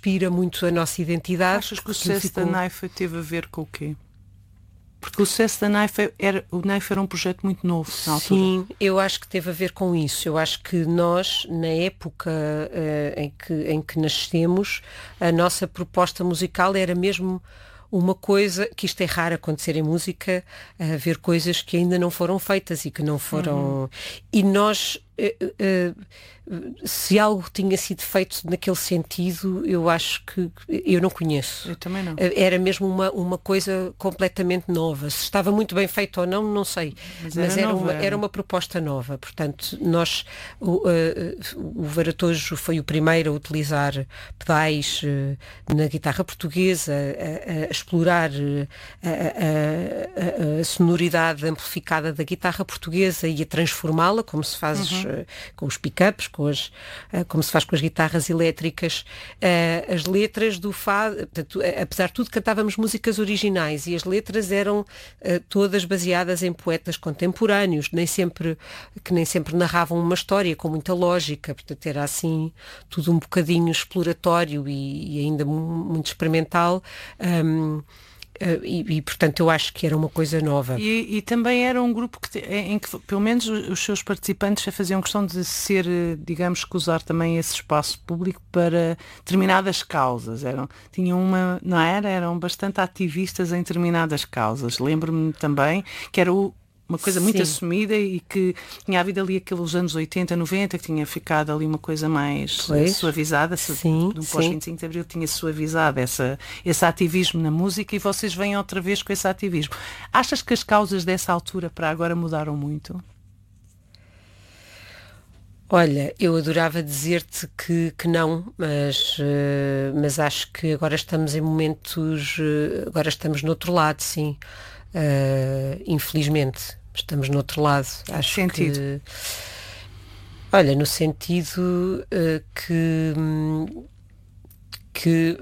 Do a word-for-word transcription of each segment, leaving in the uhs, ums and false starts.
respira muito a nossa identidade. Achas que o sucesso ficou... da Naifa teve a ver com o quê? Porque o sucesso da Naifa era, o Naifa era um projeto muito novo na altura. Sim, eu acho que teve a ver com isso. Eu acho que nós, na época uh, em, que, em que nascemos, a nossa proposta musical era mesmo uma coisa, que isto é raro acontecer em música, uh, ver coisas que ainda não foram feitas e que não foram... Uhum. E nós... Uh, uh, se algo tinha sido feito naquele sentido, eu acho que eu não conheço. Eu também não. Era mesmo uma, uma coisa completamente nova. Se estava muito bem feito ou não, não sei. Mas, Mas era, era, nova, uma, era. era uma proposta nova. Portanto, nós, o, uh, o Varatojo foi o primeiro a utilizar pedais uh, na guitarra portuguesa, a, a, a explorar uh, a, a, a sonoridade amplificada da guitarra portuguesa e a transformá-la, como se faz uhum. uh, com os pick-ups, com as, uh, como se faz com as guitarras elétricas. Uh, as letras do fado, portanto, apesar de tudo, cantávamos músicas originais e as letras eram uh, todas baseadas em poetas contemporâneos, nem sempre, que nem sempre narravam uma história com muita lógica, portanto era assim tudo um bocadinho exploratório e, e ainda muito experimental. Um, Uh, e, e, portanto, eu acho que era uma coisa nova. E, e também era um grupo que, te, em que, pelo menos, os seus participantes já faziam questão de ser, digamos, que usar também esse espaço público para determinadas causas. Eram, tinham uma, não era? Eram bastante ativistas em determinadas causas. Lembro-me também que era o uma coisa muito Sim. assumida e que tinha havido ali aqueles anos oitenta, noventa, que tinha ficado ali uma coisa mais pois. suavizada, sim, no pós vinte e cinco de Abril tinha suavizado essa, esse ativismo na música e vocês vêm outra vez com esse ativismo. Achas que as causas dessa altura para agora mudaram muito? Olha, eu adorava dizer-te que, que não, mas, uh, mas acho que agora estamos em momentos, uh, agora estamos no outro lado, sim. Uh, infelizmente estamos no outro lado. Acho sentido. que olha, no sentido uh, que que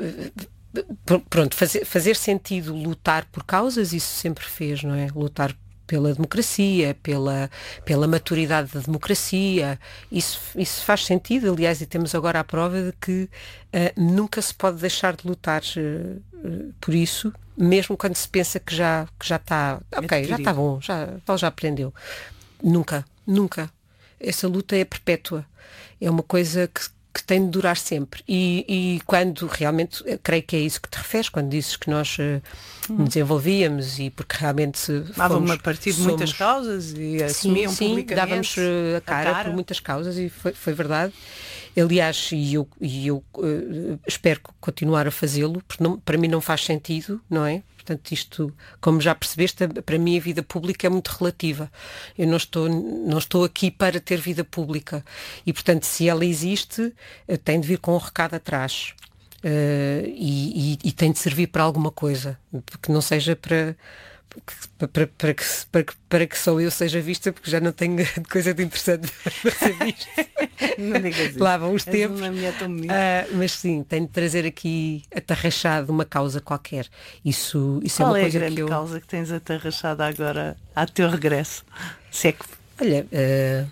uh, pronto, fazer, fazer sentido lutar por causas, isso sempre fez, não é? Lutar pela democracia, pela, pela maturidade da democracia, isso, isso faz sentido, aliás, e temos agora a prova de que uh, nunca se pode deixar de lutar uh, uh, por isso, mesmo quando se pensa que já, que já está, ok, já está bom, já, já aprendeu. Nunca, nunca. Essa luta é perpétua. É uma coisa que, que tem de durar sempre. E, e quando realmente, creio que é isso que te referes, quando dizes que nós uh, hum. desenvolvíamos e porque realmente dávamos a partir de muitas causas e assumiam sim, publicamente. Dávamos uh, a, cara a cara por muitas causas e foi, foi verdade. Aliás, e eu, e eu uh, espero continuar a fazê-lo, porque não, para mim não faz sentido, não é? Portanto, isto, como já percebeste, para mim a vida pública é muito relativa. Eu não estou, não estou aqui para ter vida pública. E, portanto, se ela existe, tem de vir com um recado atrás. Uh, e, e, e tem de servir para alguma coisa. Que não seja para... Para, para, para, que, para, para que só eu seja vista, porque já não tenho coisa de interessante para ser vista. Não digas isso. Lá vão os És tempos. uma mulher tão bonita. Uh, mas sim, tenho de trazer aqui atarrachado uma causa qualquer. Isso, isso Qual é uma é coisa a grande que eu... causa que tens atarrachada agora a teu regresso? Se é que... Olha, uh,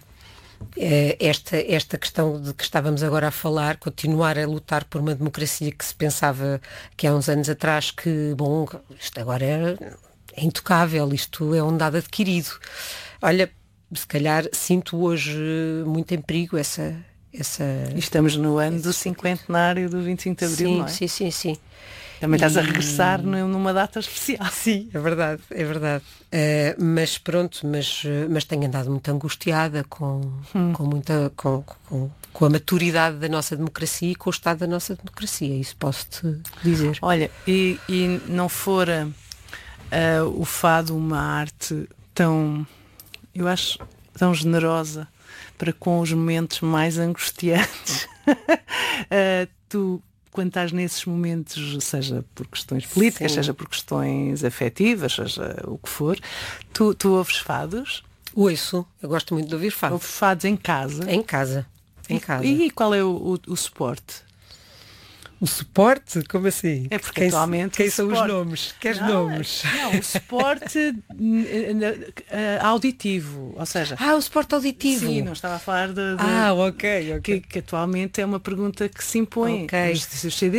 uh, esta, esta questão de que estávamos agora a falar, continuar a lutar por uma democracia que se pensava que há uns anos atrás que, bom, isto agora era... é intocável, isto é um dado adquirido. Olha, se calhar sinto hoje muito em perigo essa... essa Estamos no ano esse... do cinquentenário do vinte e cinco de Abril, sim, não é? Sim, sim, sim. Também estás e... a regressar numa data especial. Sim, é verdade, é verdade. Uh, mas pronto, mas, mas tenho andado muito angustiada com, hum. com, muita, com, com, com a maturidade da nossa democracia e com o estado da nossa democracia, isso posso-te dizer. Olha, e, e não fora... Uh, o fado uma arte tão, eu acho, tão generosa para com os momentos mais angustiantes. uh, tu, quando estás nesses momentos, seja por questões políticas, Sim. seja por questões afetivas, seja o que for, tu, tu ouves fados? Ouço, eu gosto muito de ouvir fados. Ouves fados em casa? Em casa, em e, casa. E qual é o, o, o suporte? O suporte? Como assim? É porque quem, atualmente quem são os nomes? Queres não, nomes? Não, o suporte uh, auditivo, ou seja... Ah, o suporte auditivo. Sim, não estava a falar de... de ah, ok, ok. Que, que atualmente é uma pergunta que se impõe. Ok. Os, os